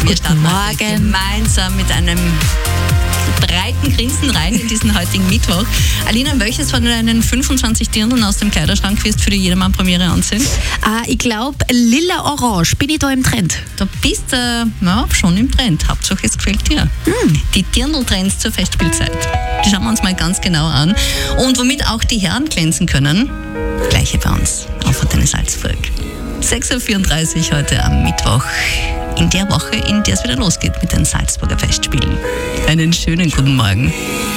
Wir starten gemeinsam mit einem breiten Grinsen rein in diesen heutigen Mittwoch. Alina, welches von deinen 25 Dirndln aus dem Kleiderschrank wirst für die Jedermann-Premiere anziehen? Ich glaube, lila-orange. Bin ich da im Trend? Du bist schon im Trend. Hauptsache, es gefällt dir. Die Dirndl-Trends zur Festspielzeit. Die schauen wir uns mal ganz genau an. Und womit auch die Herren glänzen können, gleich hier bei uns auf Antenne Salzburg. 6.34 Uhr heute am Mittwoch. In der Woche, in der es wieder losgeht mit den Salzburger Festspielen. Einen schönen guten Morgen.